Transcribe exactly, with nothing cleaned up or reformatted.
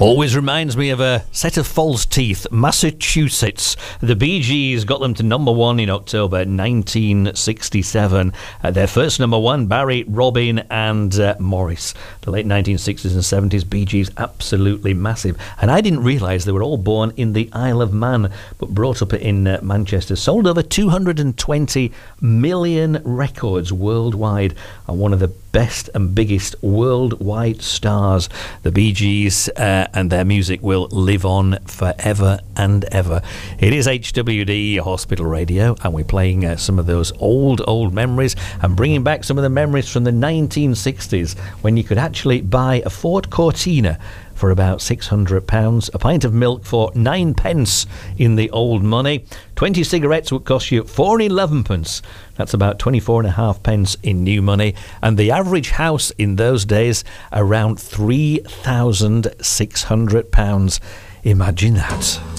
Always reminds me of a set of false teeth, Massachusetts. The Bee Gees got them to number one in October nineteen sixty-seven. Uh, their first number one, Barry, Robin and uh, Morris. The late nineteen sixties and seventies, Bee Gees, absolutely massive. And I didn't realise they were all born in the Isle of Man, but brought up in uh, Manchester. Sold over two hundred twenty million records worldwide, and one of the best and biggest worldwide stars. The Bee Gees uh, and their music will live on forever and ever. It is H W D Hospital Radio, and we're playing uh, some of those old, old memories and bringing back some of the memories from the nineteen sixties when you could actually buy a Ford Cortina for about six hundred pounds, a pint of milk for nine pence in the old money. twenty cigarettes would cost you four and eleven pence. That's about twenty-four and a half pence in new money. And the average house in those days, around three thousand six hundred pounds. Imagine that.